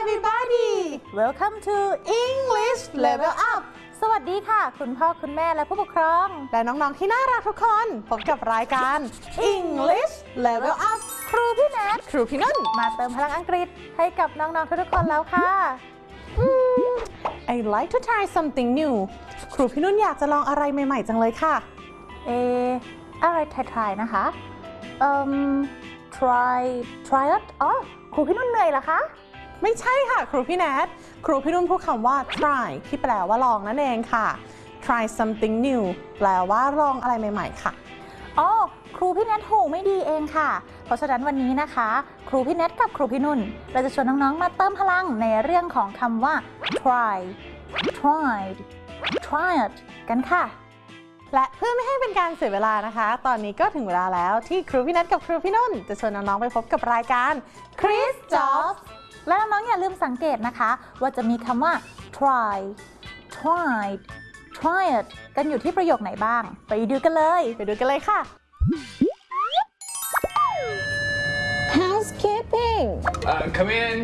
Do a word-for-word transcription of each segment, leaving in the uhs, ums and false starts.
everybody welcome to English Level Up สวัสดีค่ะคุณพ่อคุณแม่และผู้ปกครองและน้องๆที่น่ารักทุกคนพบกับรายการ English Level Up ครูพี่แนทครูพี่นุ่นมาเติมพลังอังกฤษให้กับน้องๆทุกๆคนแล้วค่ะ hmm, I like to try something new ครูพี่นุ่นอยากจะลองอะไรใหม่ๆจังเลยค่ะเออะไรทายๆนะคะเอ่อ try try it อ๋อครูพี่นุ่นเหนื่อยเหรอคะไม่ใช่ค่ะครูพี่แนทครูพี่นุ่นพูดคำว่า try ที่แปลว่าลองนั่นเองค่ะ try something new แปลว่าลองอะไรใหม่ๆค่ะอ๋อครูพี่แนทหูไม่ดีเองค่ะเพราะฉะนั้นวันนี้นะคะครูพี่แนทกับครูพี่นุ่นเราจะชวนน้องๆมาเติมพลังในเรื่องของคำว่า try tried tried กันค่ะและเพื่อไม่ให้เป็นการเสียเวลานะคะตอนนี้ก็ถึงเวลาแล้วที่ครูพี่นัทกับครูพี่นุ่นจะชวนน้องๆไปพบกับรายการ Chris Jobs และน้องๆอย่าลืมสังเกตนะคะว่าจะมีคำว่า try tried tried กันอยู่ที่ประโยคไหนบ้างไปดูกันเลยไปดูกันเลยค่ะ Housekeeping uh, come in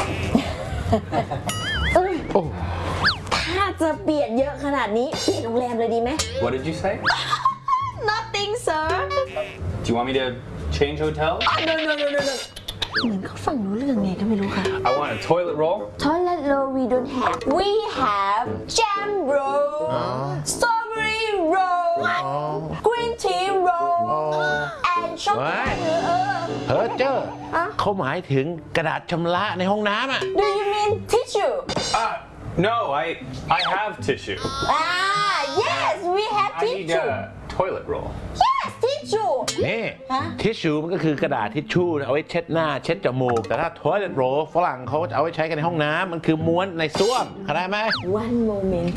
ถ้าจะเปลี่ยนเยอะขนาดนี้เปลี่ยนโรงแรมเลยดีไหม What did you say? Nothing sir Do you want me to change hotels? No no no no no เหมือนเขาฟังรู้เรื่องไงก็ไม่รู้ค่ะ I want a toilet roll. Toilet roll we don't have We have jam roll strawberry roll green tea roll and chocolate เฮ้อเจ้อเขาหมายถึงกระดาษชำระในห้องน้ำอ่ะ Do you mean tissue? Uh, no, I I have tissue. Ah yes we have I need tissue a toilet roll. Yes tissue นี่ทิชชูมันก็คือกระดาษทิชชู่เอาไว้เช็ดหน้าเช็ดจมูกแต่ถ้า toilet roll ฝรั่งเขาจะเอาไว้ใช้กันในห้องน้ำมันคือม้วนในส้วมเข้าใจไหม One moment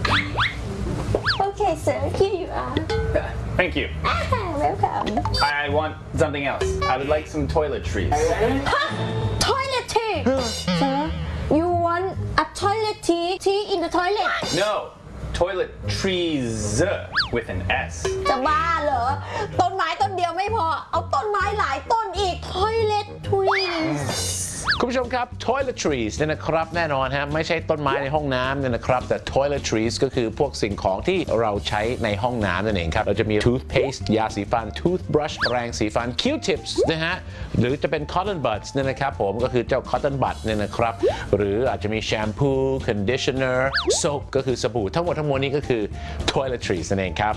Okay sir here you are Thank you. Welcome I want something else. I would like some toiletries. Huh? Toiletry Sir you want a toilet tea tea in the toilet No, toiletries with an S. จะบ้าเหรอต้นไม้ต้นเดียวไม่พอเอาต้นไม้หลายต้นอีก Toilet trees คุณผู้ชมครับ toiletries เนี่ยนะครับแน่นอนฮะไม่ใช่ต้นไม้ในห้องน้ำเนี่ยนะครับแต่ toiletries ก็คือพวกสิ่งของที่เราใช้ในห้องน้ำนั่นเองครับเราจะมี toothpaste ยาสีฟัน toothbrush แปรงสีฟัน Q-tips นะฮะหรือจะเป็น cotton buds เนี่ยนะครับผมก็คือเจ้า cotton bud เนี่ยนะครับหรืออาจจะมี shampoo conditioner soap ก็คือสบู่ทั้งหมดทั้งมวลนี้ก็คือ toiletries นั่นเองครับ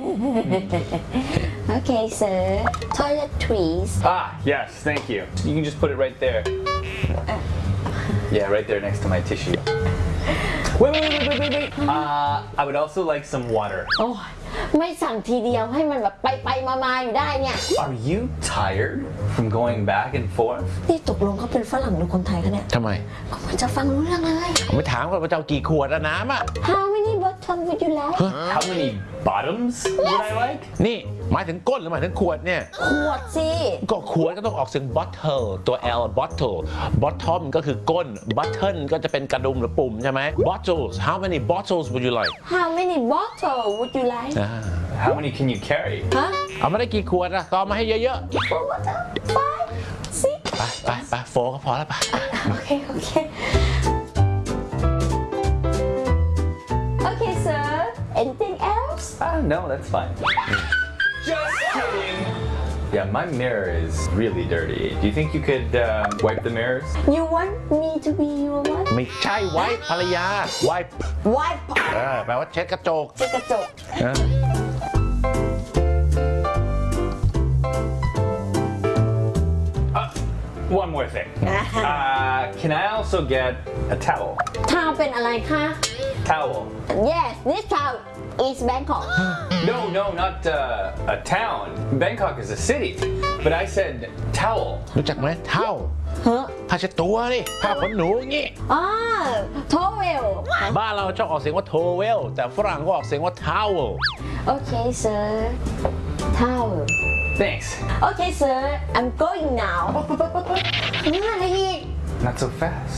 Okay sir Toiletries Ah, yes, thank you. You can just put it right there. Yeah, right there next to my tissue. Wait, wait, wait, wait, wait, wait. Uh, I would also like some water. โอ้ยไม่สั่งทีเดียวให้มันแบบไปไปมามาอยู่ได้เนี่ย Are you tired from going back and forth? นี่ตกลงเขาเป็นฝรั่งหรือคนไทยคะเนี่ยทำไมเขาเหมือนจะฟังรู้เรื่องเลยผมไปถามก่อนว่าจะเอากี่ขวดอะน้ำอะ How many bottom would you like How many bottoms would I like? นี่หมายถึงก้นหรือหมายถึงขวดเนี่ยขวดสิก็ขวดก็ต้องออกเสียง bottle ตัว L bottle bottom ก็คือก้น button ก็จะเป็นกระดุมหรือปุ่มใช่ไหม bottles how many bottles would you like How many bottle would you like How many can you carry? ฮะเอามาได้กี่ขวดอะก็เอามาให้เยอะ Four bottle Five Six ๆ ไปไปไปโฟก็พอแล้วไป Okay okay Okay sir Anything else Ah, no, that's fine. Just kidding. Yeah, my mirror is really dirty. Do you think you could uh, wipe the mirrors? You want me to be your what ไม่ใช่ไว้ภรรยา wipe Wipe เออแปลว่าเช็ดกระจกเช็ดกระจกเออ Uh, one more thing. Uh, can I also get a towel? ทาวเป็นอะไรคะ Towel. Yes this towel is Bangkok No, no, not uh, a town. Bangkok is a city. But I said towel. รู้จักไหมเท่าเฮ้อผ้าเช็ดตัวนี่ผ้าขนหนูอย่างงี้อ่า towel บ้านเราชอบออกเสียงว่า towel แต่ฝรั่งก็ออกเสียงว่า towel Okay sir towel Thanks. Okay sir I'm going now อะไรอีก Not so fast.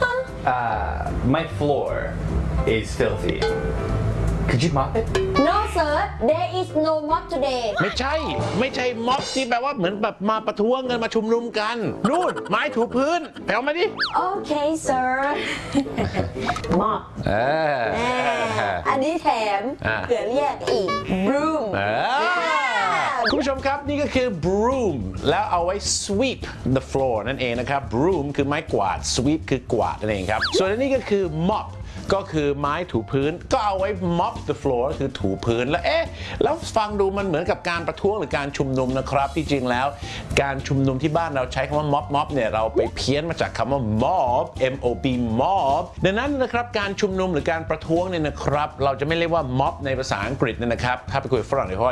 Uh, my floor is filthy. Could you mop it? No sir there is no mob today ไม่ใช่ ไม่ใช่ม็อบที่แปลว่าเหมือนแบบมาประท้วงกันมาชุมนุมกันนู่นไม้ถูพื้นไปเอามาดิ okay sir mob เอออันนี้แถมอ่าเผื่อเรียกอีก broom เออคุณผู้ชมครับนี่ก็คือ broom แล้วเอาไว้ sweep the floor นั่นเองนะครับ broom คือไม้กวาด sweep คือกวาดนั่นเองครับส่วนอันนี้ก็คือ mop ก็คือไม้ถูพื้นก็เอาไว้ mop the floor ก็คือถูพื้นแล้วเอ๊ะแล้วฟังดูมันเหมือนกับการประท้วงหรือการชุมนุมนะครับที่จริงแล้วการชุมนุมที่บ้านเราใช้คำว่า mop mop เนี่ยเราไปเพี้ยนมาจากคำว่า mob m o b mob ดังนั้นนะครับการชุมนุมหรือการประท้วงเนี่ยนะครับเราจะไม่เรียกว่า mob ในภาษาอังกฤษเนี่ยนะครับถ้าไปคุยกับฝรั่งเนี่ยเขา